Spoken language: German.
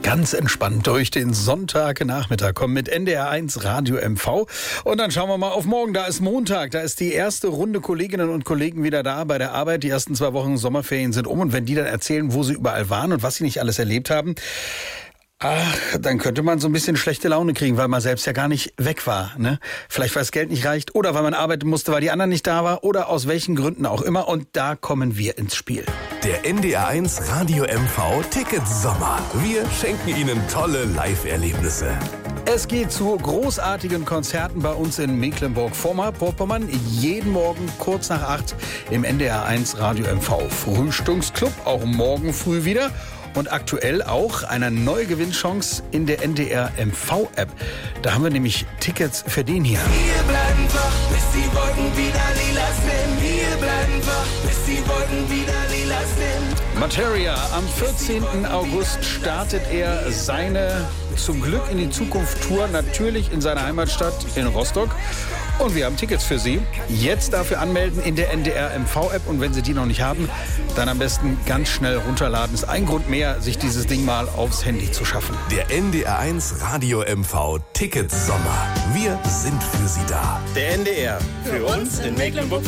ganz entspannt durch den Sonntagnachmittag kommen mit NDR1 Radio MV. Und dann schauen wir mal auf morgen. Da ist Montag. Da ist die erste Runde Kolleginnen und Kollegen wieder da bei der Arbeit. Die ersten 2 Wochen Sommerferien sind um. Und wenn die dann erzählen, wo sie überall waren und was sie nicht alles erlebt haben, dann könnte man so ein bisschen schlechte Laune kriegen, weil man selbst ja gar nicht weg war. Ne? Vielleicht, weil das Geld nicht reicht oder weil man arbeiten musste, weil die anderen nicht da waren oder aus welchen Gründen auch immer. Und da kommen wir ins Spiel. Der NDR1 Radio MV Ticket Sommer. Wir schenken Ihnen tolle Live-Erlebnisse. Es geht zu großartigen Konzerten bei uns in Mecklenburg-Vorpommern. Jeden Morgen kurz nach 8 im NDR1 Radio MV Frühstücksclub. Auch morgen früh wieder. Und aktuell auch eine neue Gewinnchance in der NDR MV-App. Da haben wir nämlich Tickets für den hier. Wir bleiben wach, bis die Wolken wieder lila sind. Wir bleiben wach, bis die Wolken wieder lila sind. Materia, am 14. August startet er seine Zum Glück in die Zukunft Tour, natürlich in seiner Heimatstadt in Rostock. Und wir haben Tickets für Sie. Jetzt dafür anmelden in der NDR MV-App. Und wenn Sie die noch nicht haben, dann am besten ganz schnell runterladen. Ist ein Grund mehr, sich dieses Ding mal aufs Handy zu schaffen. Der NDR1 Radio MV Ticket Sommer. Wir sind für Sie da. Der NDR. Für uns in Mecklenburg.